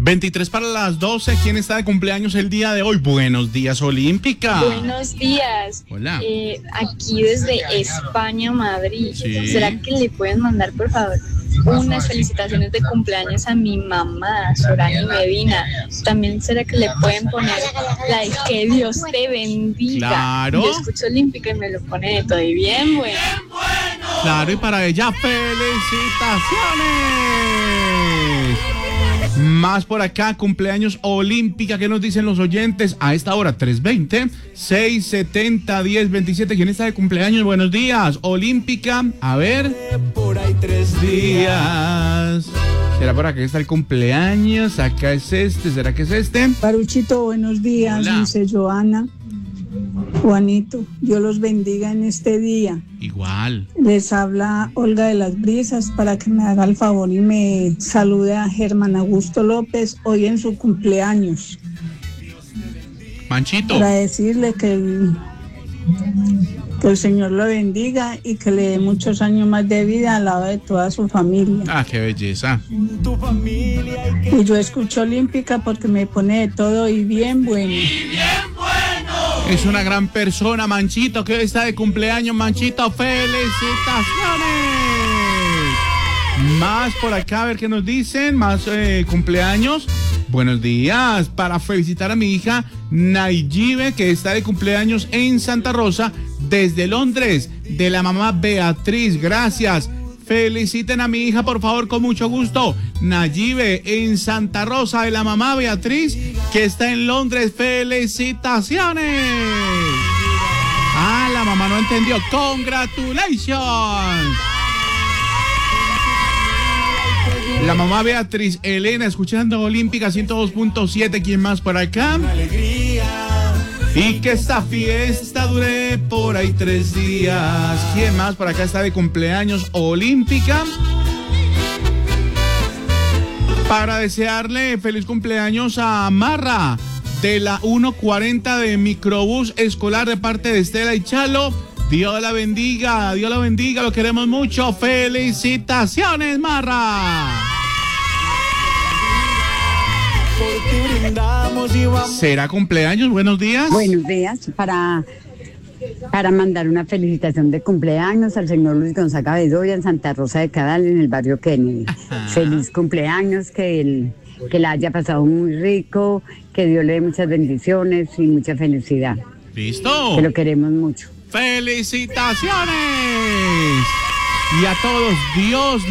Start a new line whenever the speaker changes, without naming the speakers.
23 para las 12. ¿Quién está de cumpleaños el día de hoy? Buenos días, Olímpica.
Buenos días.
Hola.
Aquí desde España, Madrid.
Sí.
¿Será que le pueden mandar, por favor, unas felicitaciones de cumpleaños a mi mamá, Sorani Medina? También será que le pueden poner la de que Dios te bendiga.
Claro.
Yo escucho Olímpica y me lo pone de todo y bien bueno.
Claro, y para ella, felicitaciones. Más por acá, cumpleaños Olímpica. ¿Qué nos dicen los oyentes? A esta hora, 320-670-1027. ¿Quién está de cumpleaños? Buenos días, Olímpica. A ver.
Por ahí 3
días. ¿Será por acá que está el cumpleaños? Acá es este. ¿Será que es este?
Paruchito, buenos días.
Hola.
Dice Joana. Juanito, Dios los bendiga en este día.
Igual.
Les habla Olga de las Brisas para que me haga el favor y me salude a Germán Augusto López hoy en su cumpleaños.
Manchito.
Para decirle que el Señor lo bendiga y que le dé muchos años más de vida al lado de toda su familia.
Ah, qué belleza.
tu familia
Y yo escucho Olímpica porque me pone de todo y bien bueno.
Es una gran persona, Manchito, que hoy está de cumpleaños. Manchito, felicitaciones. Más por acá, a ver qué nos dicen. Más cumpleaños. Buenos días. Para felicitar a mi hija Nayibe, que está de cumpleaños en Santa Rosa, desde Londres, de la mamá Beatriz. Gracias. Feliciten a mi hija, por favor, con mucho gusto. Nayibe en Santa Rosa, de la mamá Beatriz, que está en Londres. ¡Felicitaciones! Ah, la mamá no entendió. ¡Congratulations! La mamá Beatriz Elena, escuchando Olímpica 102.7. ¿Quién más por acá? Y que esta fiesta dure por ahí 3 días. ¿Quién más por acá está de cumpleaños? Olímpica. Para desearle feliz cumpleaños a Marra, de la 140 de Microbús Escolar, de parte de Estela y Chalo. Dios la bendiga, Dios la bendiga, lo queremos mucho. ¡Felicitaciones, Marra! ¿Será cumpleaños? Buenos días.
Buenos días. Para mandar una felicitación de cumpleaños al señor Luis Gonzaga Bedoya en Santa Rosa de Cadal, en el barrio Kennedy.
Ajá.
Feliz cumpleaños, que la haya pasado muy rico, que Dios le dé muchas bendiciones y mucha felicidad.
¿Listo?
Que lo queremos mucho.
¡Felicitaciones! Y a todos, Dios